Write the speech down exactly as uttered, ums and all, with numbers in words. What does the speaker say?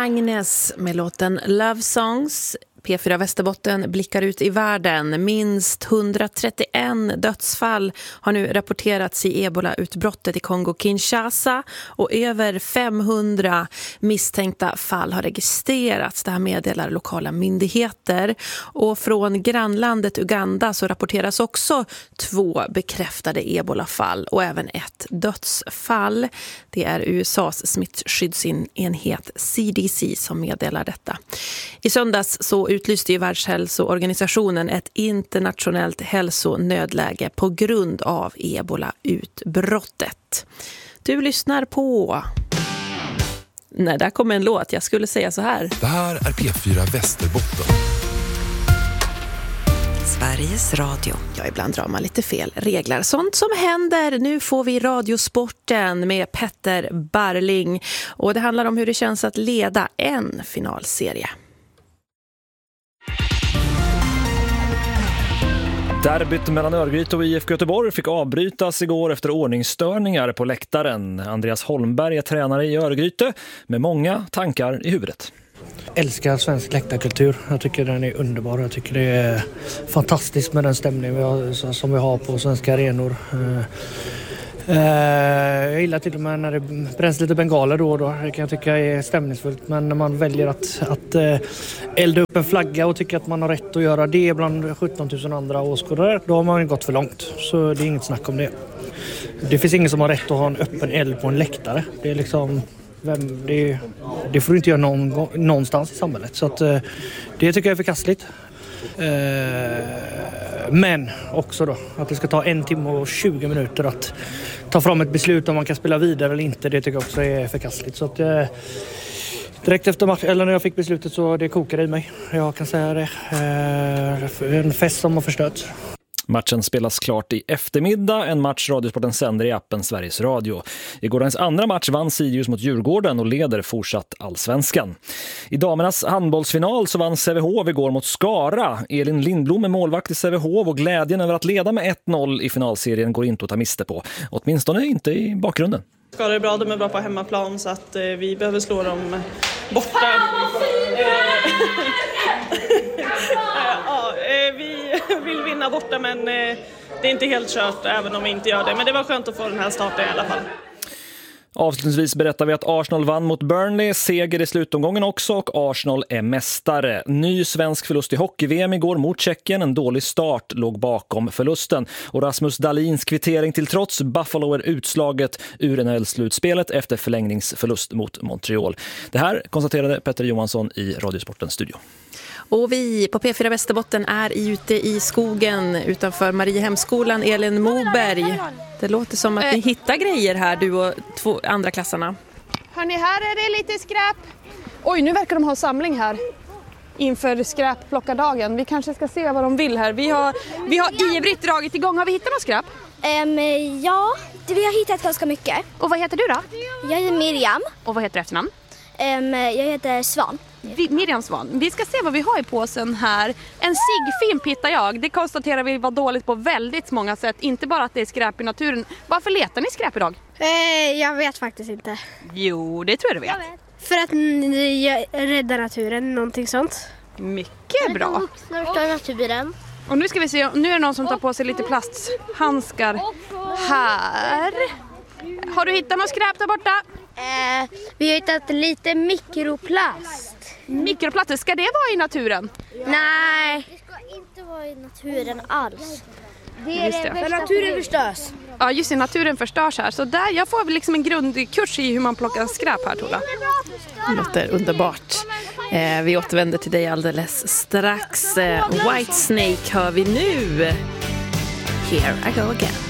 Agnes med låten Love Songs. P fyra Västerbotten blickar ut i världen. Minst hundratrettioett dödsfall har nu rapporterats i Ebola-utbrottet i Kongo-Kinshasa och över femhundra misstänkta fall har registrerats. Det här meddelar lokala myndigheter. Och från grannlandet Uganda så rapporteras också två bekräftade Ebola-fall och även ett dödsfall. Det är U S A:s smittskyddsenhet C D C som meddelar detta. I söndags så utlyste ju Världshälsoorganisationen ett internationellt hälsonödläge på grund av Ebola-utbrottet. Du lyssnar på... Nej, där kommer en låt. Jag skulle säga så här. Det här är P fyra Västerbotten. Sveriges Radio. Ja, ibland drar man lite fel regler. Sånt som händer. Nu får vi Radiosporten med Petter Barling. Och det handlar om hur det känns att leda en finalserie. Derbyt mellan Örgryte och I F K Göteborg fick avbrytas igår efter ordningsstörningar på läktaren. Andreas Holmberg är tränare i Örgryte med många tankar i huvudet. Jag älskar svensk läktarkultur. Jag tycker den är underbar. Jag tycker det är fantastiskt med den stämning vi har, som vi har på svenska arenor. Jag gillar till och med när det bränns lite bengaler då och då. Det kan jag tycka är stämningsfullt. Men när man väljer att, att elda upp en flagga och tycker att man har rätt att göra det bland sjutton tusen andra åskådare, då har man gått för långt. Så det är inget snack om det. Det finns ingen som har rätt att ha en öppen eld på en läktare. Det är liksom... Vem, det, det får du inte göra någon, någonstans i samhället. Så att, det tycker jag är förkastligt. Men också då att det ska ta en timme och tjugo minuter att ta fram ett beslut om man kan spela vidare eller inte. Det tycker jag också är förkastligt. Så att, direkt efter match, eller när jag fick beslutet så det kokade i mig. Jag kan säga det. En fest som har förstört. Matchen spelas klart i eftermiddag. En match Radiosporten sänder i appen Sveriges Radio. I gårdagens andra match vann Sirius mot Djurgården och leder fortsatt allsvenskan. I damernas handbollsfinal så vann Sävehof igår mot Skara. Elin Lindblom är målvakt i Sävehof och glädjen över att leda med ett noll i finalserien går inte att ta miste på. Åtminstone inte i bakgrunden. Skara är bra, de är bra på hemmaplan så att eh, vi behöver slå dem borta. Ja, vi vill vinna borta men det är inte helt kört även om vi inte gör det. Men det var skönt att få den här starten i alla fall. Avslutningsvis berättar vi att Arsenal vann mot Burnley, seger i slutomgången också och Arsenal är mästare. Ny svensk förlust i hockey-V M igår mot Tjeckien, en dålig start låg bakom förlusten. Och Rasmus Dahlins kvittering till trots, Buffalo är utslaget ur N H L-slutspelet efter förlängningsförlust mot Montreal. Det här konstaterade Petter Johansson i Radiosportens studio. Och vi på P fyra Västerbotten är ute i skogen utanför Mariehemskolan. Elin Moberg. Det låter som att ni hittar grejer här, du och två andra klassarna. Hörrni, här är det lite skräp. Oj, nu verkar de ha samling här inför skräpplockardagen. Vi kanske ska se vad de vill här. Vi har, vi har ivrigt dragit igång. Har vi hittat något skräp? Um, ja, vi har hittat ganska mycket. Och vad heter du då? Jag heter Miriam. Och vad heter du efternamn? Um, jag heter Svan. Vi, Miriam Svan. Vi ska se vad vi har i påsen här. En ciggfimp hittar jag. Det konstaterar vi var dåligt på väldigt många sätt. Inte bara att det är skräp i naturen. Varför letar ni skräp idag? Eh, jag vet faktiskt inte. Jo, det tror jag du vet. Jag vet. För att ni räddar naturen, någonting sånt. Mycket bra. Räddar naturen. Och nu ska vi se, nu är det någon som tar på sig lite plasthandskar här. Har du hittat något skräp där borta? Eh, vi har hittat lite mikroplast. Mikroplast, ska det vara i naturen? Nej. Det ska inte vara i naturen alls. Det är just det. För naturen förstörs. Ja, just det, naturen förstörs här. Så där, jag får liksom en grundkurs i hur man plockar skräp här, Tola. Det låter underbart. Eh, vi återvänder till dig alldeles strax. Eh, Whitesnake hör vi nu. Here I go again.